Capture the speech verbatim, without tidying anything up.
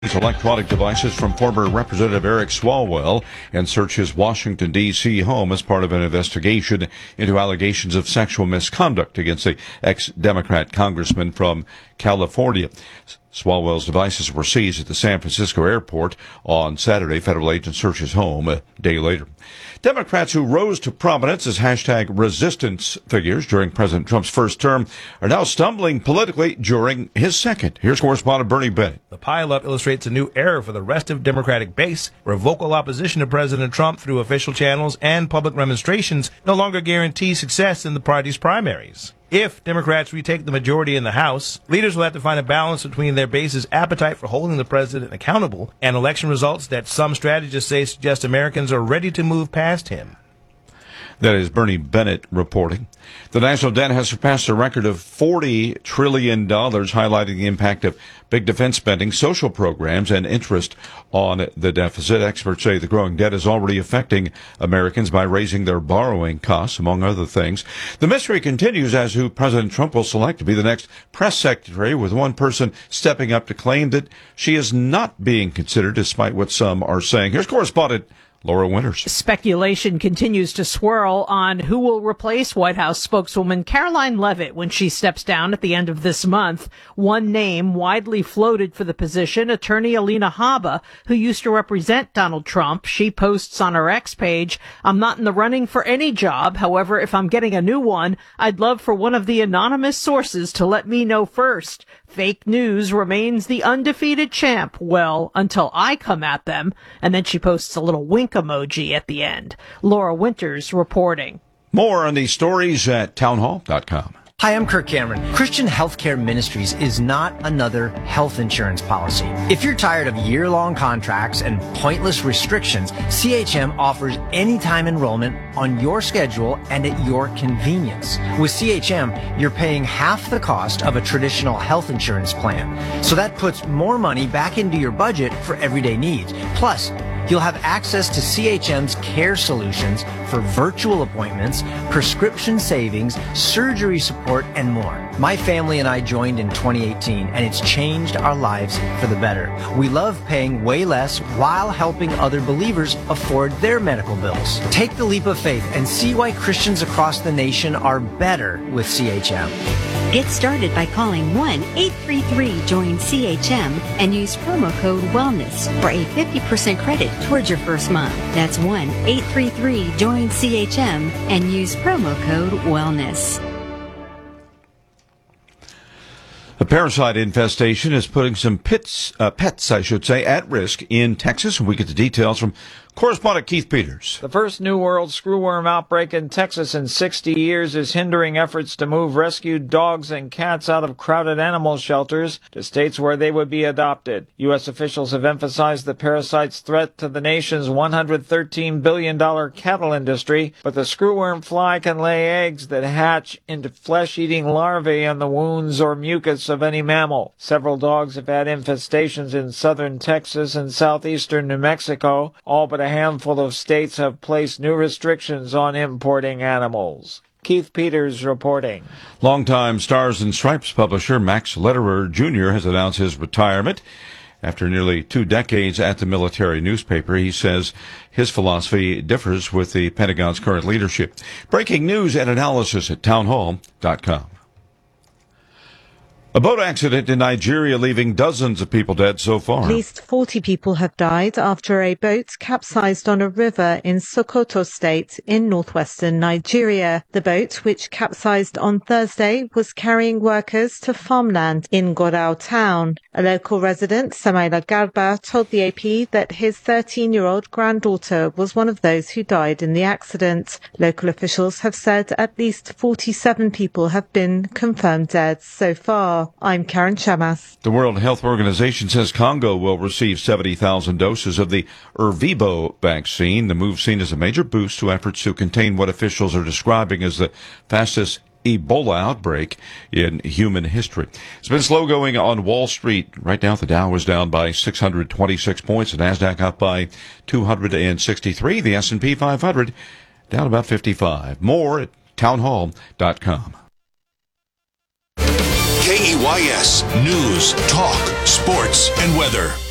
Electronic devices from former Representative Eric Swalwell and search his Washington, D C home as part of an investigation into allegations of sexual misconduct against the ex-Democrat congressman from California. Swalwell's devices were seized at the San Francisco airport on Saturday. Federal agents searched his home a day later. Democrats who rose to prominence as hashtag resistance figures during President Trump's first term are now stumbling politically during his second. Here's correspondent Bernie Bennett. The pileup illustrates a new era for the restive Democratic base, where vocal opposition to President Trump through official channels and public demonstrations no longer guarantee success in the party's primaries. If Democrats retake the majority in the House, leaders will have to find a balance between their base's appetite for holding the president accountable and election results that some strategists say suggest Americans are ready to move past him. That is Bernie Bennett reporting. The national debt has surpassed a record of forty trillion dollars, highlighting the impact of big defense spending, social programs, and interest on the deficit. Experts say the growing debt is already affecting Americans by raising their borrowing costs, among other things. The mystery continues as who President Trump will select to be the next press secretary, with one person stepping up to claim that she is not being considered, despite what some are saying. Here's correspondent Laura Winters. Speculation continues to swirl on who will replace White House spokeswoman Caroline Leavitt when she steps down at the end of this month. One name widely floated for the position, attorney Alina Habba, who used to represent Donald Trump. She posts on her X page, "I'm not in the running for any job. However, if I'm getting a new one, I'd love for one of the anonymous sources to let me know first. Fake news remains the undefeated champ. Well, until I come at them." And then she posts a little wink emoji at the end. Laura Winters reporting. More on these stories at townhall dot com. Hi, I'm Kirk Cameron. Christian Healthcare Ministries is not another health insurance policy. If you're tired of year-long contracts and pointless restrictions, C H M offers anytime enrollment on your schedule and at your convenience. With C H M, you're paying half the cost of a traditional health insurance plan. So that puts more money back into your budget for everyday needs. Plus, you'll have access to C H M's care solutions for virtual appointments, prescription savings, surgery support, and more. My family and I joined in twenty eighteen, and it's changed our lives for the better. We love paying way less while helping other believers afford their medical bills. Take the leap of faith and see why Christians across the nation are better with C H M. Get started by calling one eight three three join C H M and use promo code WELLNESS for a fifty percent credit towards your first month. That's one eight three three join C H M and use promo code WELLNESS. A parasite infestation is putting some pits, uh, pets, I should say, at risk in Texas. We get the details from correspondent Keith Peters. The first New World screwworm outbreak in Texas in sixty years is hindering efforts to move rescued dogs and cats out of crowded animal shelters to states where they would be adopted. U S officials have emphasized the parasite's threat to the nation's one hundred thirteen billion dollars cattle industry, but the screwworm fly can lay eggs that hatch into flesh-eating larvae in the wounds or mucus of any mammal. Several dogs have had infestations in southern Texas and southeastern New Mexico, all but a handful of states have placed new restrictions on importing animals. Keith Peters reporting. Longtime Stars and Stripes publisher Max Lederer Junior has announced his retirement. After nearly two decades at the military newspaper, he says his philosophy differs with the Pentagon's current leadership. Breaking news and analysis at townhall dot com. A boat accident in Nigeria leaving dozens of people dead so far. At least forty people have died after a boat capsized on a river in Sokoto State in northwestern Nigeria. The boat, which capsized on Thursday, was carrying workers to farmland in Godau town. A local resident, Samaila Garba, told the A P that his thirteen-year-old granddaughter was one of those who died in the accident. Local officials have said at least forty-seven people have been confirmed dead so far. I'm Karen Chamas. The World Health Organization says Congo will receive seventy thousand doses of the Ervebo vaccine. The move seen as a major boost to efforts to contain what officials are describing as the fastest Ebola outbreak in human history. It's been slow going on Wall Street. Right now, the Dow was down by six hundred twenty-six points. The NASDAQ up by two hundred sixty-three. The S and P five hundred down about fifty-five. More at townhall dot com. K E Y S News, Talk, Sports, and Weather.